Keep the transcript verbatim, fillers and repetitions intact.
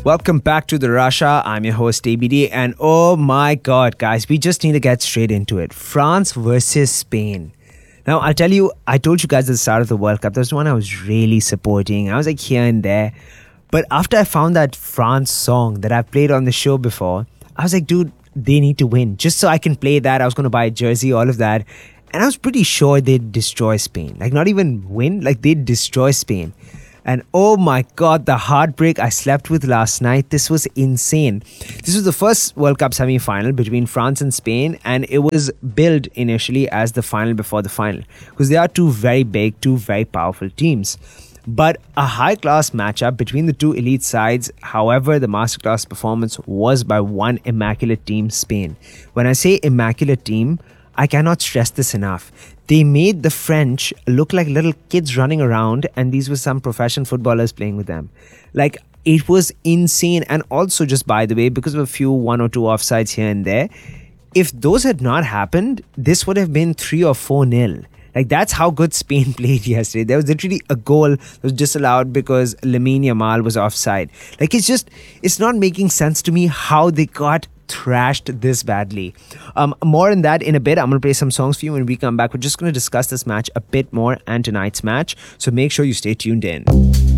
Welcome back to the Russia. I'm your host A B D, and oh my god, guys, we just need to get straight into it. France versus Spain. Now, I'll tell you, I told you guys at the start of the World Cup, that was one I was really supporting. I was like here and there. But after I found that France song that I've played on the show before, I was like, dude, they need to win. Just so I can play that, I was going to buy a jersey, all of that. And I was pretty sure they'd destroy Spain. Like, not even win, like they'd destroy Spain. And oh my god, the heartbreak I slept with last night, this was insane. This was the first World Cup semi-final between France and Spain, and it was billed initially as the final before the final, because they are two very big, two very powerful teams. But a high-class matchup between the two elite sides. However, the masterclass performance was by one immaculate team, Spain. When I say immaculate team, I cannot stress this enough. They made the French look like little kids running around, and these were some professional footballers playing with them. Like, it was insane. And also, just by the way, because of a few one or two offsides here and there, if those had not happened, this would have been three or four nil. Like, that's how good Spain played yesterday. There was literally a goal that was disallowed because Lamine Yamal was offside. Like, it's just, it's not making sense to me how they got thrashed this badly. Um, more on that in a bit. I'm going to play some songs for you. When we come back, we're just going to discuss this match a bit more and tonight's match. So make sure you stay tuned in.